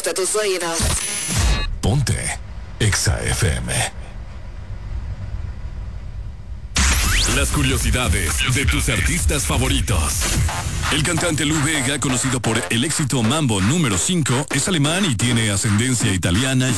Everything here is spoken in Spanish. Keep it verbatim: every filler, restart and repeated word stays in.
hasta tus oídos. Ponte Exa F M. Las curiosidades de tus artistas favoritos. El cantante Lou Bega, conocido por el éxito Mambo número cinco, es alemán y tiene ascendencia italiana.